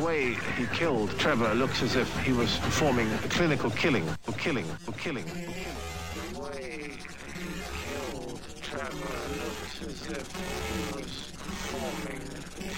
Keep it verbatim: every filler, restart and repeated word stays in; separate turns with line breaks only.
way he killed Trevor looks as if he was performing a clinical killing, or killing, or killing. The way he killed Trevor looks as if he was performing a